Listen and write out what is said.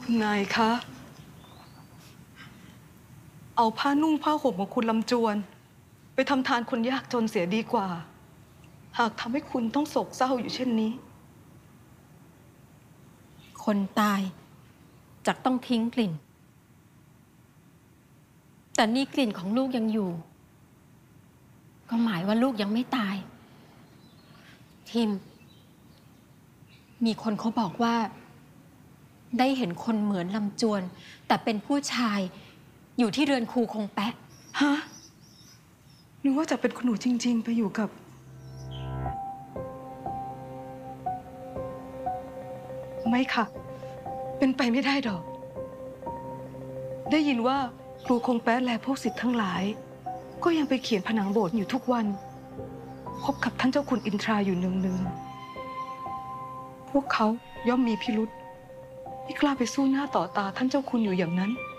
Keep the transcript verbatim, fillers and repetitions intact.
คุณนายคะเอาผ้านุ่งผ้าห่มของคุณลำจวนไปทำทานคนยากจนเสียดีกว่าหากทำให้คุณต้องโศกเศร้าอยู่เช่นนี้คนตายจักต้องทิ้งกลิ่นแต่นี่กลิ่นของลูกยังอยู่ก็หมายว่าลูกยังไม่ตายทิมมีคนเขาบอกว่าได้เห็นคนเหมือนลำจวนแต่เป็นผู้ชายอยู่ที่เรือนครูคงแปะฮะนึกว่าจะเป็นคุณหนูจริงๆไปอยู่กับไม่ค่ะเป็นไปไม่ได้ดอกได้ยินว่าครูคงแป๊ะและพวกศิษย์ทั้งหลายก็ยังไปเขียนผนังโบสถ์อยู่ทุกวันพบกับท่านเจ้าคุณอินทราอยู่เนืองๆพวกเขาย่อมมีพิรุธไม่กล้าไปสู้หน้าต่อตาท่านเจ้าคุณอยู่อย่างนั้น